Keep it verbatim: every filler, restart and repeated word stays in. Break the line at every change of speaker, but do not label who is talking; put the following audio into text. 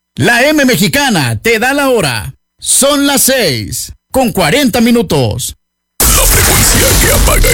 La M Mexicana te da la hora. Son las seis con cuarenta minutos.
La frecuencia que apaga